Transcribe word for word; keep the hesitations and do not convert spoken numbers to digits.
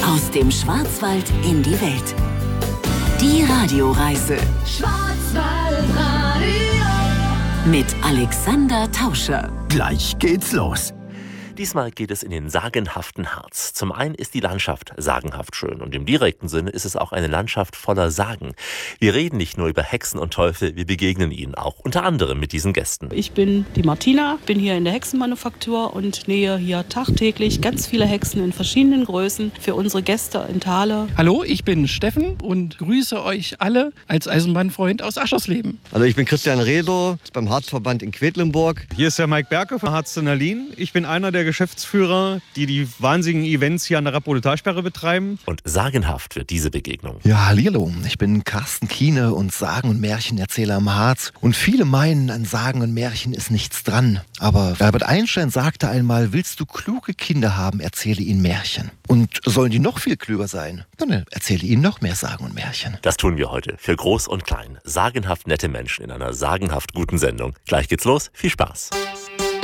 Aus dem Schwarzwald in die Welt. Die Radioreise. Schwarzwaldradio. Mit Alexander Tauscher. Gleich geht's los. Diesmal geht es in den sagenhaften Harz. Zum einen ist die Landschaft sagenhaft schön und im direkten Sinne ist es auch eine Landschaft voller Sagen. Wir reden nicht nur über Hexen und Teufel, wir begegnen ihnen auch, unter anderem mit diesen Gästen. Ich bin die Martina, bin hier in der Hexenmanufaktur und nähe hier tagtäglich ganz viele Hexen in verschiedenen Größen für unsere Gäste in Thale. Hallo, ich bin Steffen und grüße euch alle als Eisenbahnfreund aus Aschersleben. Hallo, ich bin Christian Rehdo beim Harzverband in Quedlinburg. Hier ist der Mike Berke von Harz in Berlin. Ich bin einer der Geschäftsführer, die die wahnsinnigen Events hier an der Rappolitalsperre betreiben. Und sagenhaft wird diese Begegnung. Ja, hallihallo. Ich bin Carsten Kiene und Sagen- und Märchenerzähler am Harz. Und viele meinen, an Sagen und Märchen ist nichts dran. Aber Albert Einstein sagte einmal, willst du kluge Kinder haben, erzähle ihnen Märchen. Und sollen die noch viel klüger sein, dann erzähle ihnen noch mehr Sagen und Märchen. Das tun wir heute für Groß und Klein. Sagenhaft nette Menschen in einer sagenhaft guten Sendung. Gleich geht's los. Viel Spaß.